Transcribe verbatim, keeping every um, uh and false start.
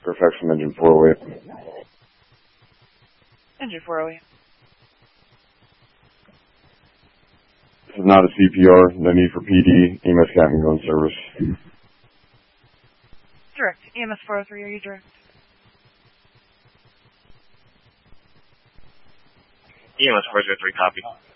Perfection engine four oh eight. Engine four oh eight. This is not a C P R. No need for P D. E M S Captain go in service. Direct. E M S four oh three, are you direct? E M S four oh three, copy.